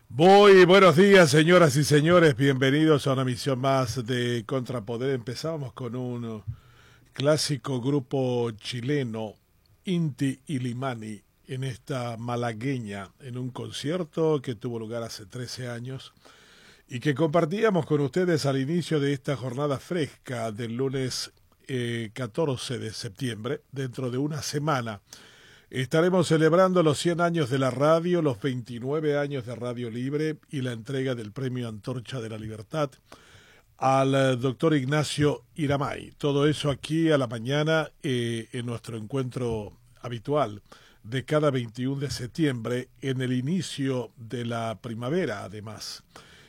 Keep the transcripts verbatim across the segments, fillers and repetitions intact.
Muy buenos días, señoras y señores. Bienvenidos a una misión más de Contrapoder. Empezamos con un clásico grupo chileno, Inti Illimani, en esta malagueña, en un concierto que tuvo lugar hace trece años y que compartíamos con ustedes al inicio de esta jornada fresca del lunes eh, catorce de septiembre, dentro de una semana. Estaremos celebrando los cien años de la radio, los veintinueve años de Radio Libre y la entrega del Premio Antorcha de la Libertad al eh, doctor Ignacio Iramay. Todo eso aquí a la mañana eh, en nuestro encuentro habitual de cada veintiuno de septiembre, en el inicio de la primavera además,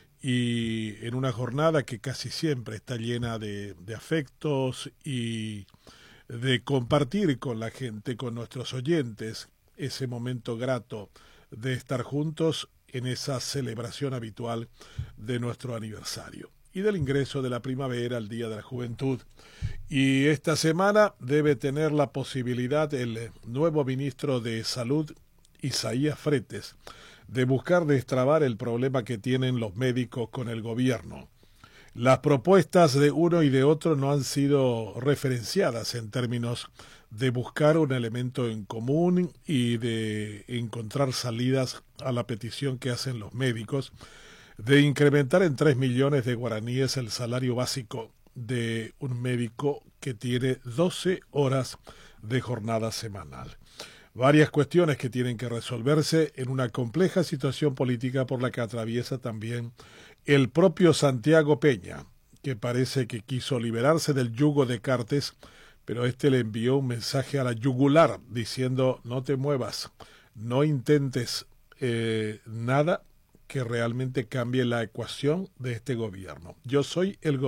y en una jornada que casi siempre está llena de, de afectos y de compartir con la gente, con nuestros oyentes, ese momento grato de estar juntos en esa celebración habitual de nuestro aniversario y del ingreso de la primavera al Día de la Juventud. Y esta semana debe tener la posibilidad el nuevo ministro de Salud, Isaías Fretes, de buscar destrabar el problema que tienen los médicos con el gobierno. Las propuestas de uno y de otro no han sido referenciadas en términos de buscar un elemento en común y de encontrar salidas a la petición que hacen los médicos de incrementar en tres millones de guaraníes el salario básico de un médico que tiene doce horas de jornada semanal. Varias cuestiones que tienen que resolverse en una compleja situación política por la que atraviesa también el propio Santiago Peña, que parece que quiso liberarse del yugo de Cartes, pero este le envió un mensaje a la yugular diciendo: no te muevas, no intentes eh, nada que realmente cambie la ecuación de este gobierno. Yo soy el gobierno.